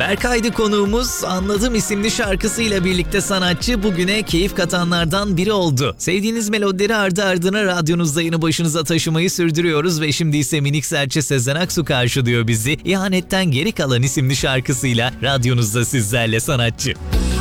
Berkay'dı konuğumuz. Anladım isimli şarkısıyla birlikte sanatçı bugüne keyif katanlardan biri oldu. Sevdiğiniz melodileri ardı ardına radyonuzda yayını başınıza taşımayı sürdürüyoruz ve şimdi ise minik serçe Sezen Aksu karşılıyor bizi. İhanetten Geri Kalan isimli şarkısıyla radyonuzda sizlerle sanatçı.